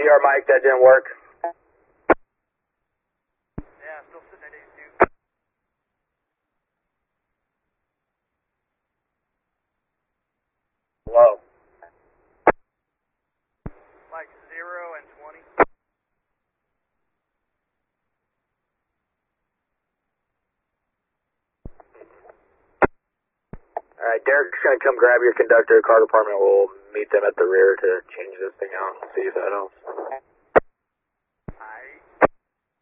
GR Mike, that didn't work. Yeah, still sitting at 82. Low. Mike 0 and 20. Alright, Derek's gonna come grab your conductor. Car department will meet them at the rear to change this thing out and see if that helps.